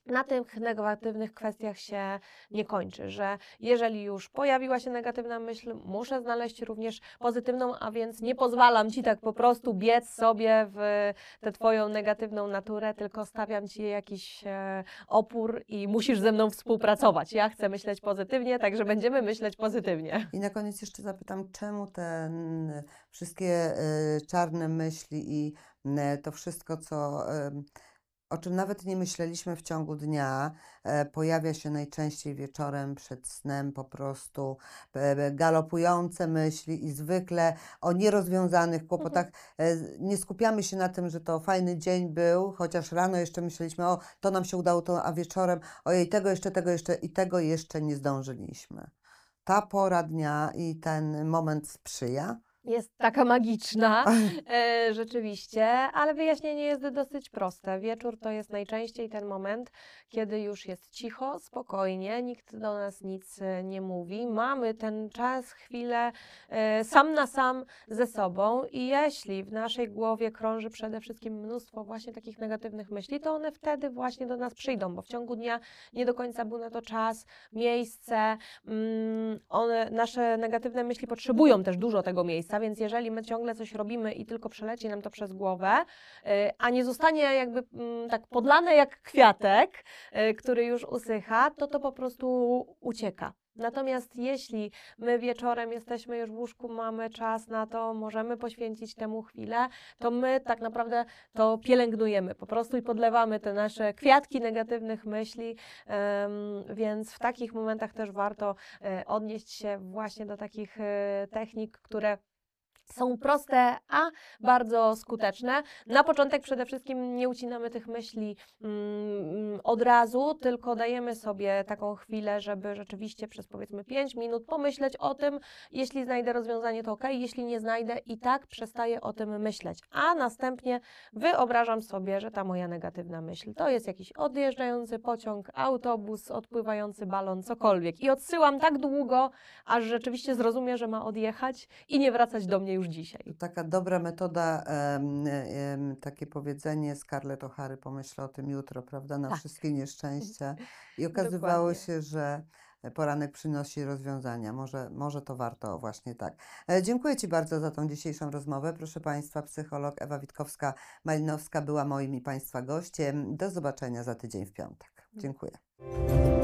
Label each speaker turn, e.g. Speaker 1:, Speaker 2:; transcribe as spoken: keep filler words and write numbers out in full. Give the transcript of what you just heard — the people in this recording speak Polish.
Speaker 1: na tych negatywnych kwestiach się nie kończy, że jeżeli już pojawiła się negatywna myśl, muszę znaleźć również pozytywną, a więc nie pozwalam Ci tak po prostu biec sobie w tę Twoją negatywną naturę, tylko stawiam Ci jakiś e, opór i musisz ze mną współpracować. Ja chcę myśleć pozytywnie, także będziemy myśleć pozytywnie.
Speaker 2: I na koniec jeszcze zapytam, czemu te mm, wszystkie y, czarne myśli i y, to wszystko, co, y, o czym nawet nie myśleliśmy w ciągu dnia, e, pojawia się najczęściej wieczorem przed snem, po prostu e, galopujące myśli i zwykle o nierozwiązanych kłopotach. E, nie skupiamy się na tym, że to fajny dzień był, chociaż rano jeszcze myśleliśmy, o to nam się udało, to, a wieczorem ojej, tego jeszcze, tego jeszcze i tego jeszcze nie zdążyliśmy. Ta pora dnia i ten moment sprzyja.
Speaker 1: Jest taka magiczna, e, rzeczywiście, ale wyjaśnienie jest dosyć proste. Wieczór to jest najczęściej ten moment, kiedy już jest cicho, spokojnie, nikt do nas nic e, nie mówi. Mamy ten czas, chwilę e, sam na sam ze sobą i jeśli w naszej głowie krąży przede wszystkim mnóstwo właśnie takich negatywnych myśli, to one wtedy właśnie do nas przyjdą, bo w ciągu dnia nie do końca był na to czas, miejsce. Mm, one, nasze negatywne myśli potrzebują też dużo tego miejsca, więc jeżeli my ciągle coś robimy i tylko przeleci nam to przez głowę, y, a nie zostanie jakby mm, tak podlane jak kwiatek, y, który już usycha, to to po prostu ucieka. Natomiast jeśli my wieczorem jesteśmy już w łóżku, mamy czas na to, możemy poświęcić temu chwilę, to my tak naprawdę to pielęgnujemy po prostu i podlewamy te nasze kwiatki negatywnych myśli, ym, więc w takich momentach też warto y, odnieść się właśnie do takich y, technik, które są proste, a bardzo skuteczne. Na początek przede wszystkim nie ucinamy tych myśli mm, od razu, tylko dajemy sobie taką chwilę, żeby rzeczywiście przez powiedzmy pięć minut pomyśleć o tym. Jeśli znajdę rozwiązanie, to ok, jeśli nie znajdę, i tak przestaję o tym myśleć. A następnie wyobrażam sobie, że ta moja negatywna myśl to jest jakiś odjeżdżający pociąg, autobus, odpływający balon, cokolwiek. I odsyłam tak długo, aż rzeczywiście zrozumie, że ma odjechać i nie wracać do mnie już dzisiaj.
Speaker 2: To taka dobra metoda, em, em, takie powiedzenie Scarlett O'Hary, pomyślę o tym jutro, prawda, na
Speaker 1: Tak.
Speaker 2: wszystkie nieszczęścia. I okazywało
Speaker 1: Dokładnie.
Speaker 2: się, że poranek przynosi rozwiązania. Może, może to warto właśnie tak. E, dziękuję Ci bardzo za tą dzisiejszą rozmowę. Proszę Państwa, psycholog Ewa Witkowska-Malinowska była moim i Państwa gościem. Do zobaczenia za tydzień w piątek. Dziękuję.